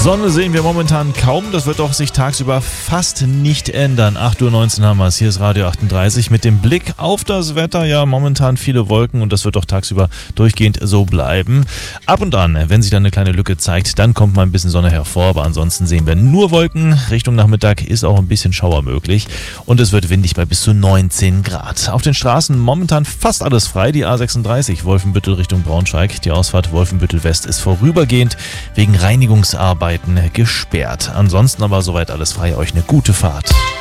Sonne sehen wir momentan kaum, das wird doch sich tagsüber fast nicht ändern. 8:19 Uhr haben wir es, hier ist Radio 38 mit dem Blick auf das Wetter. Ja, momentan viele Wolken und das wird doch tagsüber durchgehend so bleiben. Ab und an, wenn sich dann eine kleine Lücke zeigt, dann kommt mal ein bisschen Sonne hervor, aber ansonsten sehen wir nur Wolken. Richtung Nachmittag ist auch ein bisschen Schauer möglich und es wird windig bei bis zu 19 Grad. Auf den Straßen momentan fast alles frei, die A36 Wolfenbüttel Richtung Braunschweig. Die Ausfahrt Wolfenbüttel West ist vorübergehend wegen Reinigungsarbeiten gesperrt. Ansonsten aber soweit alles frei. Euch eine gute Fahrt.